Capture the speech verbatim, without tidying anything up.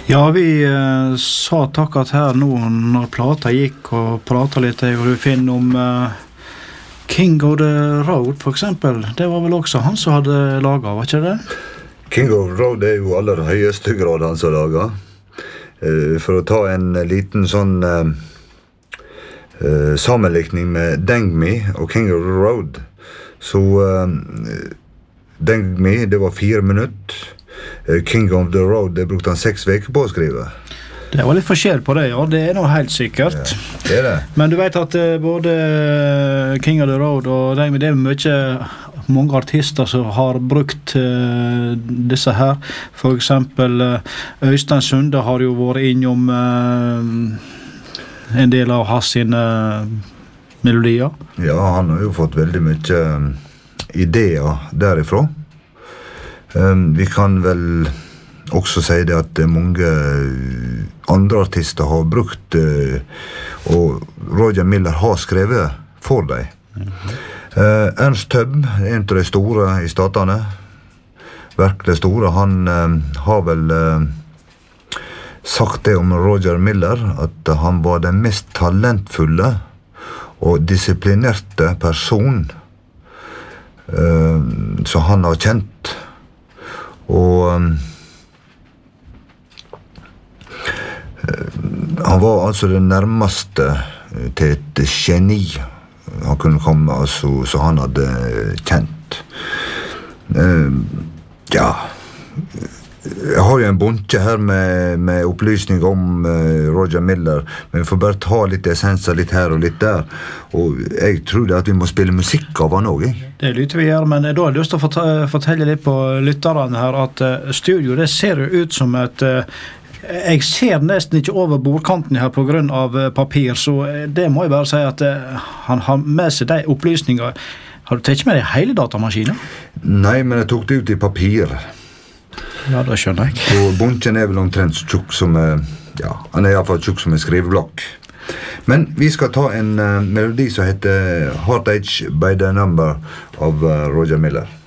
Ja, vi eh, sa takk at her nå når plata gikk og pratet litt, jeg og du finner om eh, King of the Road for eksempel. Det var vel også han som hadde laget, var ikke det? King of the Road er jo aller høyeste grad han som lager. Eh, for å ta en liten sånn eh, eh, sammenlikning med Deng Mi og King of the Road, så eh, Deng Mi, det var fire minutter. King of the Road, det brukte han seks veker på å skrive. Det var litt forskjell på det, ja. Det er noe helt sikkert. Ja, det er det. Men du vet at uh, både King of the Road og det, det er mye, mange artister som har brukt uh, disse her. For eksempel uh, Øystein Sunde har jo vært innom uh, en del av hans sine melodier. Ja, han har jo fått veldig mye um, ideer derifra. Um, vi kan vel også si det at mange andre artister har brukt uh, og Roger Miller har skrevet for dem. Mm-hmm. uh, Ernst Tubb, en av de store i statene, virkelig store, han uh, har vel uh, sagt det om Roger Miller, at han var den mest talentfulle og disiplinerte person uh, som han har kjent. Og um, han var altså det nærmeste til et geni han kunne komme, altså, så han hadde kjent. Uh, ja, jeg har jo en bunke her med, med opplysning om uh, Roger Miller, men vi får bare ta litt essenser litt her og litt der, og jeg tror det at vi må spille musikk av han også. Det lytter vi gjør, men da har jeg lyst til å fortelle litt på lytterne her at uh, studio, det ser jo ut som et uh, jeg ser nesten ikke over bordkanten her på grunn av uh, papir, så uh, det må jeg bare si at uh, han har med seg de opplysninger. Har du tatt med deg hele datamaskinen? Nei, men jeg tok det ut i papir. Ja, det skjønner jeg. Og bunken er vel omtrent så tjukk som, ja, han er i hvert fall tjukk som en skriveblokk. Men vi skal ta en uh, melodi som heter Heart Age by the Number av uh, Roger Miller.